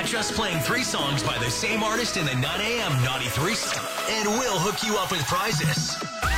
just playing 3 songs by the same artist in the 9 a.m. Naughty Threesome, and we'll hook you up with prizes.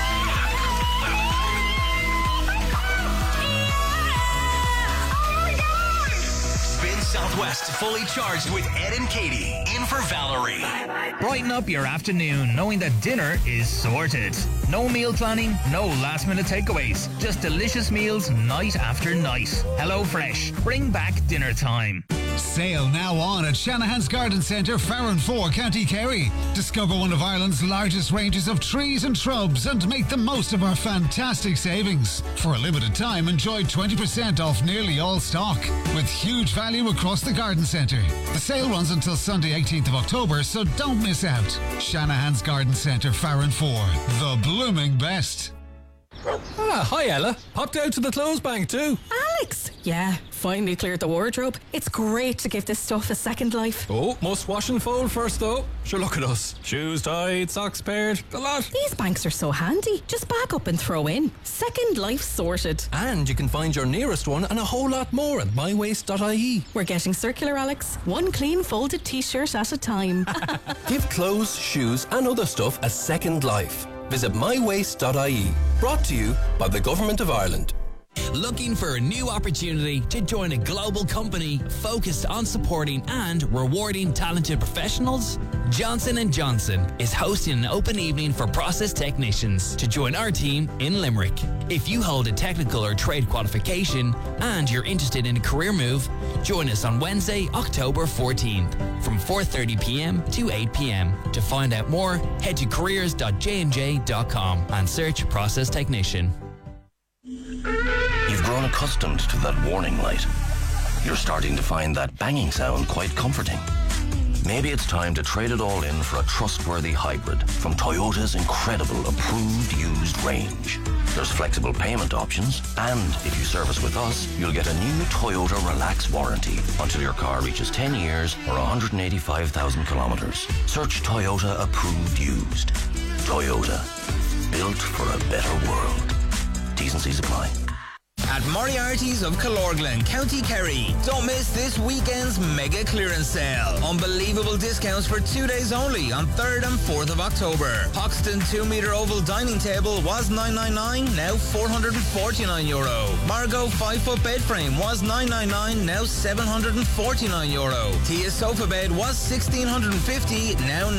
Spin Southwest, fully charged with Ed and Katie. In for Valerie. Brighten up your afternoon knowing that dinner is sorted. No meal planning, no last minute takeaways. Just delicious meals night after night. Hello Fresh. Bring back dinner time. Sale now on at Shanahan's Garden Centre, Farranfore, County Kerry. Discover one of Ireland's largest ranges of trees and shrubs and make the most of our fantastic savings. For a limited time, enjoy 20% off nearly all stock with huge value across the garden centre. The sale runs until Sunday 18th of October, so don't miss out. Shanahan's Garden Centre, Farranfore. The blooming best. Hi Ella. Popped out to the clothes bank too. Alex! Yeah, finally cleared the wardrobe. It's great to give this stuff a second life. Oh, must wash and fold first though. Sure, look at us. Shoes tied, socks paired, the lot. These banks are so handy. Just back up and throw in. Second life sorted. And you can find your nearest one and a whole lot more at mywaste.ie. We're getting circular, Alex. One clean folded t-shirt at a time. Give clothes, shoes and other stuff a second life. Visit mywaste.ie. Brought to you by the Government of Ireland. Looking for a new opportunity to join a global company focused on supporting and rewarding talented professionals? Johnson & Johnson is hosting an open evening for process technicians to join our team in Limerick. If you hold a technical or trade qualification and you're interested in a career move, join us on Wednesday, October 14th from 4:30pm to 8pm. To find out more, head to careers.jnj.com and search Process Technician. You've grown accustomed to that warning light. You're starting to find that banging sound quite comforting. Maybe it's time to trade it all in for a trustworthy hybrid from Toyota's incredible approved used range. There's flexible payment options, and if you service with us, you'll get a new Toyota Relax warranty until your car reaches 10 years or 185,000 kilometers. Search Toyota approved used. Toyota, built for a better world. T's and C's apply. At Moriarty's of Killorglin, County Kerry. Don't miss this weekend's mega clearance sale. Unbelievable discounts for 2 days only on 3rd and 4th of October. Hoxton 2-metre oval dining table was $999, now €449. Margot 5-foot bed frame was $999, now €749. Tia sofa bed was $1,650, now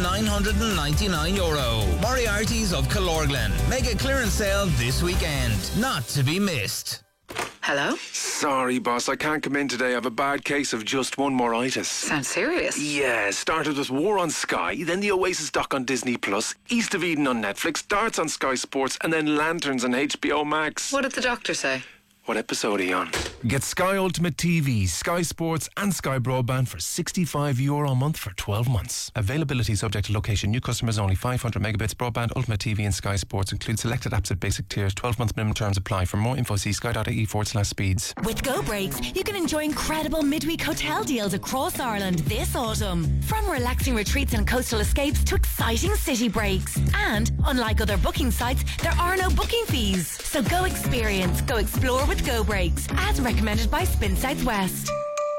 €999. Moriarty's of Killorglin. Mega clearance sale this weekend. Not to be missed. Hello? Sorry, boss, I can't come in today. I have a bad case of just one more-itis. Sounds serious. Yeah, started with War on Sky, then the Oasis doc on Disney+, East of Eden on Netflix, Darts on Sky Sports, and then Lanterns on HBO Max. What did the doctor say? What episode are you on? Get Sky Ultimate TV, Sky Sports and Sky Broadband for €65 a month for 12 months. Availability subject to location. New customers only. 500 megabits broadband, Ultimate TV and Sky Sports. Include selected apps at basic tiers. 12-month minimum terms apply. For more info, see sky.ie/speeds. With Go Breaks, you can enjoy incredible midweek hotel deals across Ireland this autumn. From relaxing retreats and coastal escapes to exciting city breaks. And, unlike other booking sites, there are no booking fees. So go experience, go explore with Go Breaks, as recommended by Spin Southwest.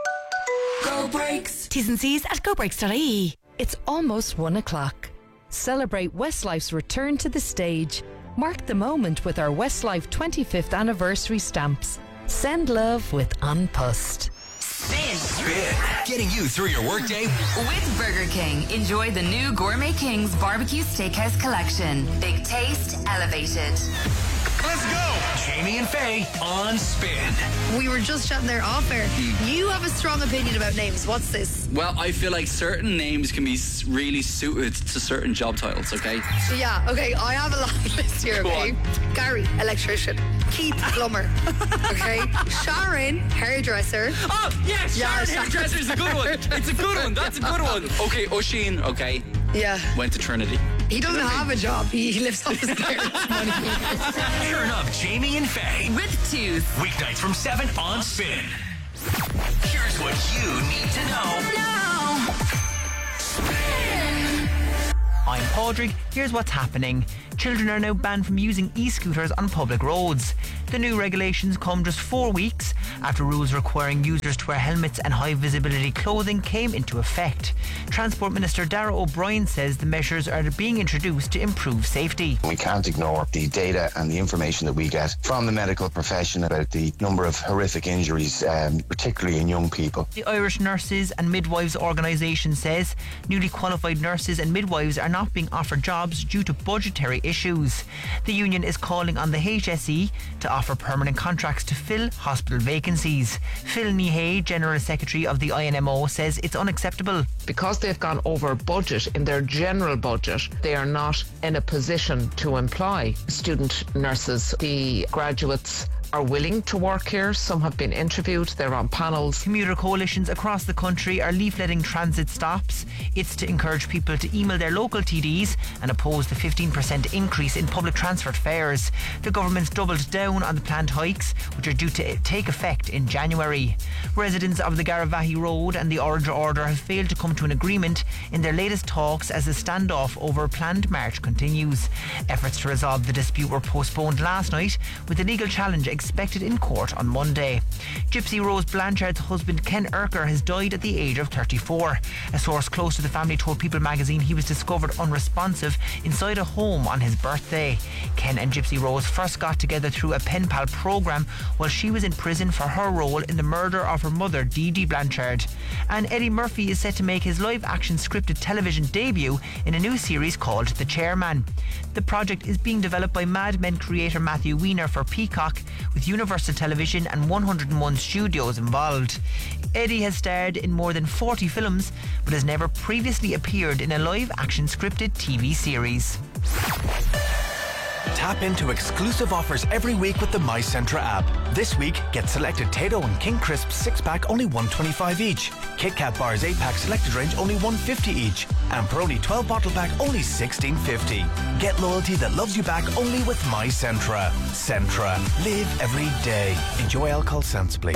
Go Breaks. T's and C's at gobreaks.ie. It's almost 1 o'clock. Celebrate Westlife's return to the stage. Mark the moment with our Westlife 25th anniversary stamps. Send love with An Post. Spin. Getting you through your workday. With Burger King, enjoy the new Gourmet King's Barbecue Steakhouse Collection. Big taste, elevated. Let's go! Jamie and Faye on Spin. We were just chatting there off air. You have a strong opinion about names. What's this? Well, I feel like certain names can be really suited to certain job titles, okay? Yeah, okay, I have a long list here, okay? Gary, electrician. Keith, plumber. Okay? Sharon, hairdresser. Oh, yes, Sharon, hairdresser is a good one. It's a good one. That's a good one. Okay, Oisin, okay. Yeah. Went to Trinity. He doesn't have a job. He lives off the stairs. Turn up Jamie and Faye. With Tooth. Weeknights from 7 on Spin. Here's what you need to know. Spin. I'm Padraig. Here's what's happening. Children are now banned from using e-scooters on public roads. The new regulations come just 4 weeks after rules requiring users to wear helmets and high visibility clothing came into effect. Transport Minister Darragh O'Brien says the measures are being introduced to improve safety. We can't ignore the data and the information that we get from the medical profession about the number of horrific injuries, particularly in young people. The Irish Nurses and Midwives Organisation says newly qualified nurses and midwives are not being offered jobs due to budgetary issues. The union is calling on the HSE to offer permanent contracts to fill hospital vacancies. Phil Nihey, General Secretary of the INMO, says it's unacceptable. Because they've gone over budget in their general budget, they are not in a position to employ student nurses. The graduates are willing to work here. Some have been interviewed. They're on panels. Commuter coalitions across the country are leafletting transit stops. It's to encourage people to email their local TDs and oppose the 15% increase in public transport fares. The government's doubled down on the planned hikes, which are due to take effect in January. Residents of the Garavahi Road and the Orange Order have failed to come to an agreement in their latest talks as the standoff over a planned march continues. Efforts to resolve the dispute were postponed last night, with the legal challenge expected in court on Monday. Gypsy Rose Blanchard's husband Ken Erker has died at the age of 34. A source close to the family told People magazine he was discovered unresponsive inside a home on his birthday. Ken and Gypsy Rose first got together through a pen pal programme while she was in prison for her role in the murder of her mother, Dee Dee Blanchard. And Eddie Murphy is set to make his live-action scripted television debut in a new series called The Chairman. The project is being developed by Mad Men creator Matthew Weiner for Peacock, with Universal Television and 101 Studios involved. Eddie has starred in more than 40 films, but has never previously appeared in a live-action scripted TV series. Tap into exclusive offers every week with the MyCentra app. This week, get selected Tayto and King Crisps 6-pack only $1.25 each. Kit Kat bars 8-pack selected range only $1.50 each. And Peroni 12 bottle pack only $16.50. Get loyalty that loves you back only with MyCentra. Centra. Live every day. Enjoy alcohol sensibly.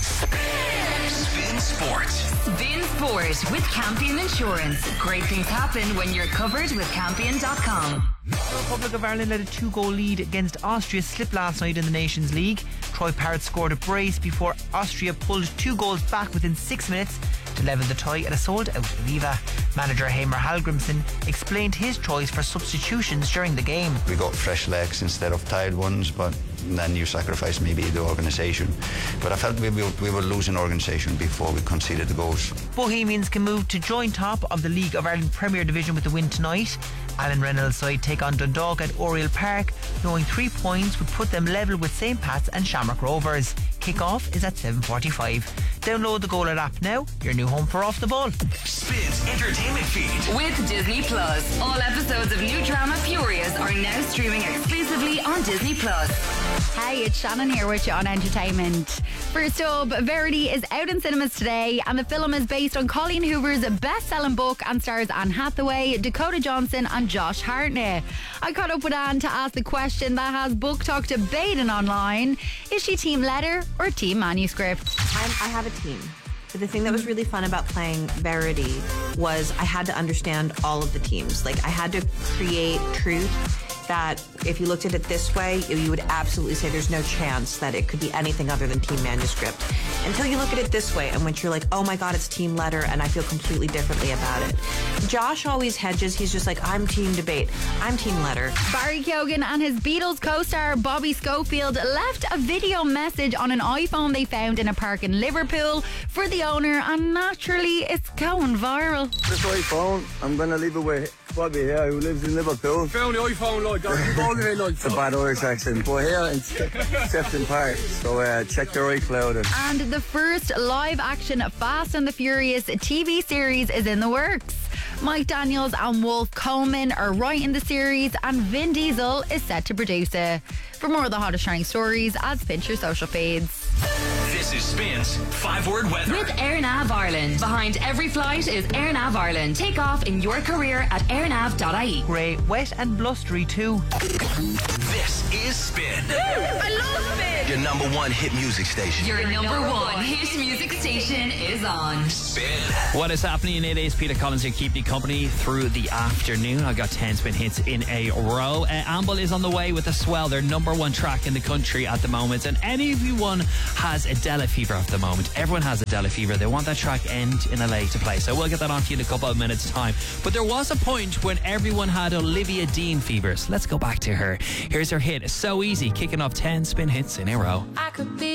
Spin Sport. Spin Sport with Campion Insurance. Great things happen when you're covered with Campion.com. The Republic of Ireland led a 2-goal lead against Austria slip last night in the Nations League. Troy Parrott scored a brace before Austria pulled 2 goals back within 6 minutes to level the tie at a sold-out Aviva. Manager Heimer Hallgrimsson explained his choice for substitutions during the game. We got fresh legs instead of tired ones, but then you sacrifice maybe the organisation. But I felt we were losing organisation before we conceded the goals. Bohemians can move to joint top of the League of Ireland Premier Division with the win tonight. Alan Reynolds' side take on Dundalk at Oriel Park, knowing 3 points would put them level with St. Pat's and Shamrock Rovers. Kick-off is at 7:45. Download the Goal app now, your new home for Off the Ball. Spins Entertainment Feed. With Disney Plus. All episodes of new drama Furious are now streaming exclusively on Disney Plus. Hey, it's Shannon here with you on Entertainment. First up, Verity is out in cinemas today, and the film is based on Colleen Hoover's best-selling book and stars Anne Hathaway, Dakota Johnson and Josh Hartnett. I caught up with Anne to ask the question that has book talk debating online. Is she team letter or team manuscript? I have a team. But the thing that was really fun about playing Verity was I had to understand all of the teams. Like, I had to create truth that if you looked at it this way, you would absolutely say there's no chance that it could be anything other than team manuscript. Until you look at it this way, and once you're like, oh my God, it's team letter, and I feel completely differently about it. Josh always hedges. He's just like, I'm team debate. I'm team letter. Barry Keoghan and his Beatles co-star Bobby Schofield left a video message on an iPhone they found in a park in Liverpool for the owner, and naturally it's going viral. This iPhone, I'm going to leave it with Bobby here, who lives in Liverpool. Found the iPhone, like, it's a bad Irish accent, but here it's Sefton Park, so check their iCloud. And the first live-action Fast and the Furious TV series is in the works. Mike Daniels and Wolf Coleman are writing the series, and Vin Diesel is set to produce it. For more of the hottest trending stories, add Spin to your social feeds. This is Spin's 5-word weather. With AirNav Ireland. Behind every flight is AirNav Ireland. Take off in your career at airnav.ie. Grey, wet and blustery too. This This is Spin. I love Spin. Your number one hit music station. Your number one hit music station is on. Spin. What is happening? It is Peter Collins here, keeping you company through the afternoon. I've got 10 spin hits in a row. Amble is on the way with a swell, their number one track in the country at the moment. And anyone has Adela fever at the moment. Everyone has Adela fever. They want that track End in LA to play. So we'll get that on to you in a couple of minutes' time. But there was a point when everyone had Olivia Dean fevers. Let's go back to her. Here's her hit, So Easy, kicking off 10 spin hits in a row. I could be